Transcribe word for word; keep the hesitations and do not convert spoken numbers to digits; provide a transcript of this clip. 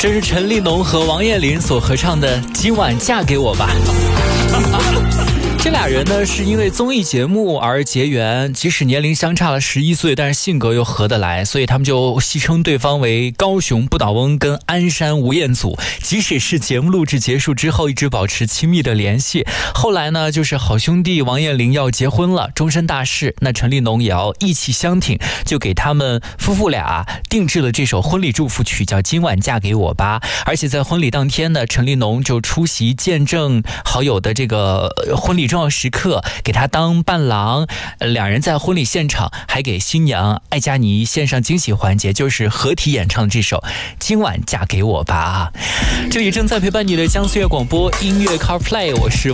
这是陈立农和王彦霖所合唱的《今晚嫁给我吧》。这俩人呢是因为综艺节目而结缘，即使年龄相差了十一岁，但是性格又合得来，所以他们就戏称对方为高雄不倒翁跟鞍山吴彦祖。即使是节目录制结束之后，一直保持亲密的联系。后来呢，就是好兄弟王彦霖要结婚了，终身大事，那陈立农也要义气相挺，就给他们夫妇俩定制了这首婚礼祝福曲，叫《今晚嫁给我吧》。而且在婚礼当天呢，陈立农就出席见证好友的这个婚礼重要时刻，给他当伴郎。呃、两人在婚礼现场还给新娘艾嘉妮献上惊喜环节，就是合体演唱这首《今晚嫁给我吧》。这里正在陪伴你的江苏乐广播音乐 CarPlay， 我是